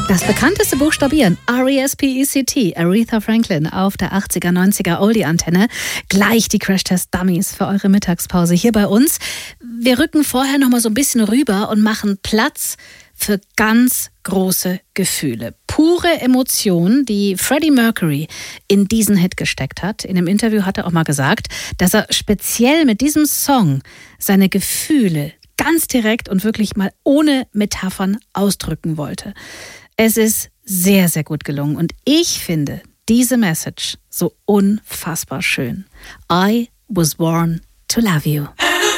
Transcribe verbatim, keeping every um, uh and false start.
Das bekannteste Buchstabieren, R E S P E C T, Aretha Franklin auf der achtziger, neunziger Oldie-Antenne. Gleich die Crash-Test-Dummies für eure Mittagspause hier bei uns. Wir rücken vorher noch mal so ein bisschen rüber und machen Platz für ganz große Gefühle. Pure Emotionen, die Freddie Mercury in diesen Hit gesteckt hat. In einem Interview hat er auch mal gesagt, dass er speziell mit diesem Song seine Gefühle ganz direkt und wirklich mal ohne Metaphern ausdrücken wollte. Es ist sehr, sehr gut gelungen und ich finde diese Message so unfassbar schön. I was born to love you.